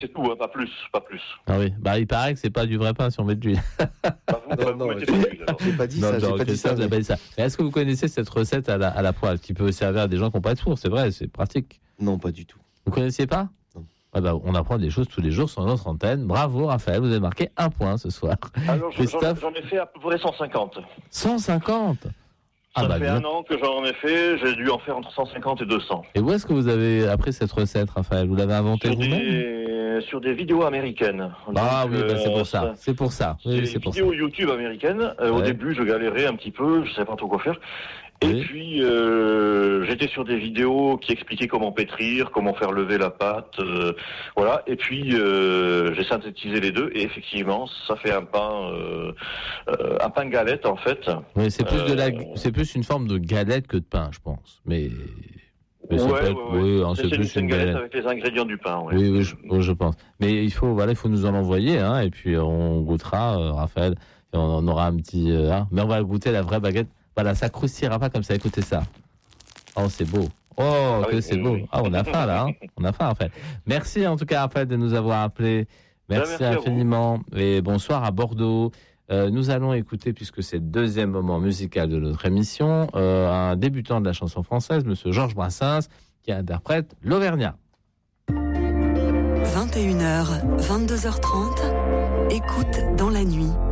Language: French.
C'est tout, hein, pas plus. Ah oui, bah il paraît que c'est pas du vrai pain si on met de l'huile. Vous mettez pas d'huile, alors. J'ai pas dit ça, j'ai pas dit ça. Vous appelez ça. Mais est-ce que vous connaissez cette recette à la poêle qui peut servir à des gens qui n'ont pas de four? C'est vrai, c'est pratique. Non, pas du tout. Vous connaissiez pas? Non. Ah bah, on apprend des choses tous les jours sur notre antenne. Bravo Raphaël, vous avez marqué 1 point ce soir. Alors Christophe, j'en ai fait à peu près 150. 150. Ça fait bien. un an que j'en ai fait, j'ai dû en faire entre 150 et 200. Et où est-ce que vous avez appris cette recette, Raphaël? Vous l'avez inventée vous-même? Sur des vidéos américaines. Ah Donc, oui, bah, c'est pour ça. C'est pour ça. Oui, c'est des pour ça. vidéos YouTube américaines. Au Ouais. début, je galérais un petit peu, je savais pas trop quoi faire. Et Oui. puis, j'étais sur des vidéos qui expliquaient comment pétrir, comment faire lever la pâte, voilà. Et puis, j'ai synthétisé les deux, et effectivement, ça fait un pain galette en fait. Oui, c'est plus c'est plus une forme de galette que de pain, je pense. Mais ça peut être, oui, hein, c'est plus une galette avec les ingrédients du pain. Ouais. Oui, je pense. Mais il faut nous en envoyer, hein, et puis on goûtera, Raphaël, et on aura un petit, mais on va goûter la vraie baguette. Voilà, ça croustillera pas comme ça. Écoutez ça. Oh, c'est beau. Oh, que c'est beau. Ah, on a faim là. Hein. On a faim, en fait. Merci en tout cas, Raphaël, de nous avoir appelés. Merci infiniment. Et bonsoir à Bordeaux. Nous allons écouter, puisque c'est le deuxième moment musical de notre émission, un débutant de la chanson française, Monsieur Georges Brassens, qui interprète l'Auvergnat. 21h, 22h30, écoute dans la nuit.